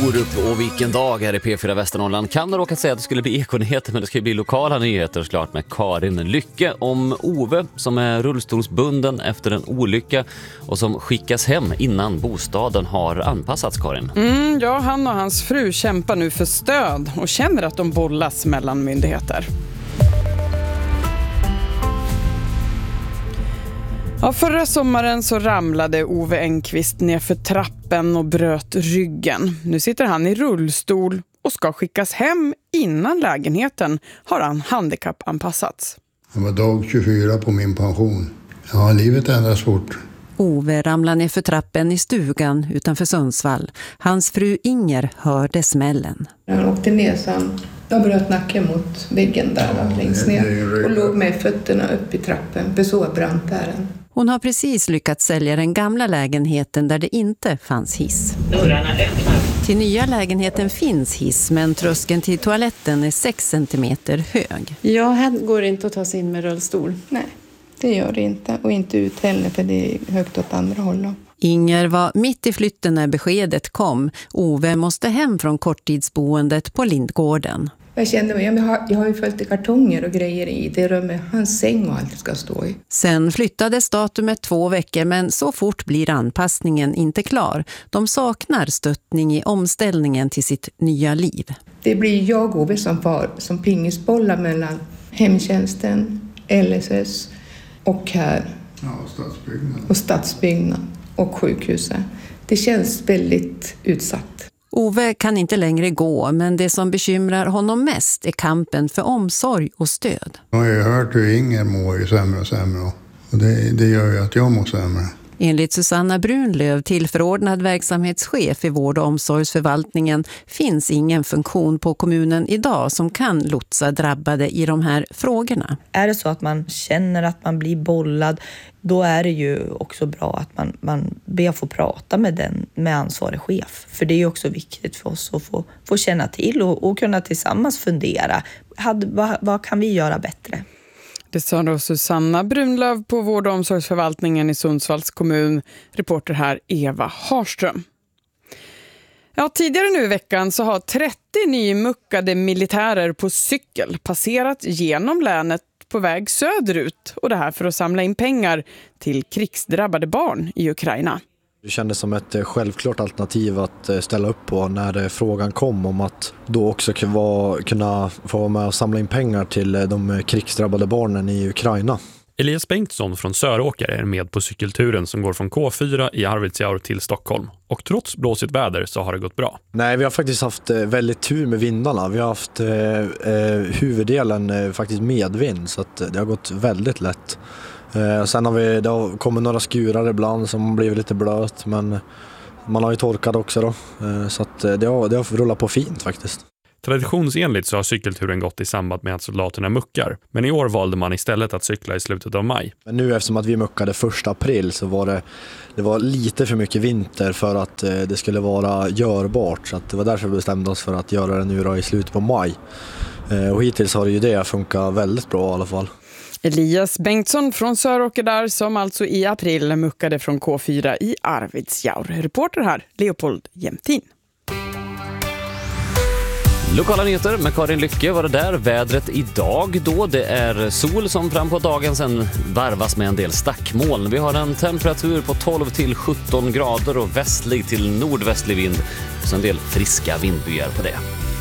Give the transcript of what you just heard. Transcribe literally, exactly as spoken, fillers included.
Orup och vilken dag här i P fyra Västernorrland. Kan det råka säga att det skulle bli ekonyheter, men det ska ju bli lokala nyheter såklart med Karin Lycke om Ove som är rullstolsbunden efter en olycka och som skickas hem innan bostaden har anpassats, Karin. Mm, ja, han och hans fru kämpar nu för stöd och känner att de bollas mellan myndigheter. Ja, förra sommaren så ramlade Ove Engqvist ner för trappen och bröt ryggen. Nu sitter han i rullstol och ska skickas hem innan lägenheten har han handikappanpassats. Det var dag tjugofyra på min pension. Ja, livet ändras fort. Ove ramlade ner för trappen i stugan utanför Sundsvall. Hans fru Inger hörde smällen. Han åkte ner så han jag bröt nacken mot väggen där ja, längst ner och låg med fötterna upp i trappen. För så brant är den. Hon har precis lyckats sälja den gamla lägenheten där det inte fanns hiss. Dörrarna öppnar. Till nya lägenheten finns hiss, men tröskeln till toaletten är sex centimeter hög. Ja, här går det inte att ta sig in med rullstol. Nej, det gör det inte. Och inte ut heller, för det är högt åt andra håll. Inger var mitt i flytten när beskedet kom. Ove måste hem från korttidsboendet på Lindgården. Jag kände mig, jag har, jag har ju följt i kartonger och grejer i det rummet hans säng och allt ska stå i. Sen flyttades datumet två veckor, men så fort blir anpassningen inte klar. De saknar stöttning i omställningen till sitt nya liv. Det blir jag och Ove som far som pingisbollar mellan hemtjänsten, L S S och här. Ja, och stadsbyggnad. Och stadsbyggnad och sjukhuset. Det känns väldigt utsatt. Ove kan inte längre gå, men det som bekymrar honom mest är kampen för omsorg och stöd. Jag har ju hört hur Inger mår ju sämre och sämre och det, det gör ju att jag mår sämre. Enligt Susanna Brunlöv, tillförordnad verksamhetschef i vård- och omsorgsförvaltningen, finns ingen funktion på kommunen idag som kan lotsa drabbade i de här frågorna. Är det så att man känner att man blir bollad, då är det ju också bra att man, man ber att få prata med den med ansvarig chef. För det är ju också viktigt för oss att få, få känna till och, och kunna tillsammans fundera. Hade, vad, vad kan vi göra bättre? Det sa då Susanna Brunlöv på vård- och omsorgsförvaltningen i Sundsvalls kommun. Reporter här Eva Harström. Ja, tidigare nu i veckan så har trettio nymuckade militärer på cykel passerat genom länet på väg söderut. Och det här för att samla in pengar till krigsdrabbade barn i Ukraina. Det kändes som ett självklart alternativ att ställa upp på när frågan kom om att då också kunna få vara med och samla in pengar till de krigsdrabbade barnen i Ukraina. Elias Bengtsson från Söråker är med på cykelturen som går från K fyra i Arvidsjaur till Stockholm. Och trots blåsigt väder så har det gått bra. Nej, vi har faktiskt haft väldigt tur med vindarna. Vi har haft eh, huvuddelen eh, faktiskt medvind, så att det har gått väldigt lätt. Eh, sen har vi, det har kommit några skurar ibland som har blivit lite blöt, men man har ju torkat också då. Eh, så att det har, det har rullat på fint faktiskt. Traditionsenligt så har cykelturen gått i samband med att soldaterna muckar. Men i år valde man istället att cykla i slutet av maj. Men nu eftersom att vi muckade första april så var det, det var lite för mycket vinter för att eh, det skulle vara görbart. Så att det var därför vi bestämde oss för att göra det nu då i slutet på maj. Eh, och hittills har det ju det funkat väldigt bra i alla fall. Elias Bengtsson från Söråker där som alltså i april muckade från K fyra i Arvidsjaur. Reporter här Leopold Jämtin. Lokala nyheter med Karin Lycke var det där. Vädret idag då, det är sol som fram på dagen, sen varvas med en del stackmoln. Vi har en temperatur på tolv till sjutton grader och västlig till nordvästlig vind. Så en del friska vindbyar på det.